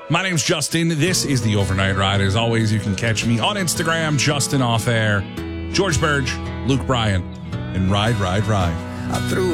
My name's Justin. This is the Overnight Ride. As always, you can catch me on Instagram, Justin Off Air, George Burge, Luke Bryan, and Ride. I threw